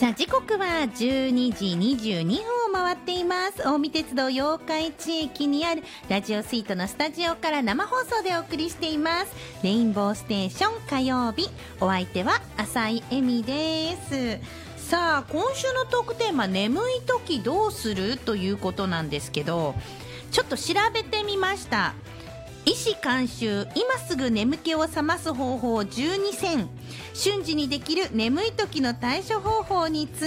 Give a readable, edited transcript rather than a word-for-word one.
さあ時刻は12時22分を回っています。近江鉄道八日市駅にあるラジオスイートのスタジオから生放送でお送りしています。レインボーステーション火曜日、お相手は浅井恵美です。さあ今週のトークテーマ、眠い時どうするということなんですけど、ちょっと調べてみました。医師監修、今すぐ眠気を覚ます方法12選、瞬時にできる眠い時の対処方法につ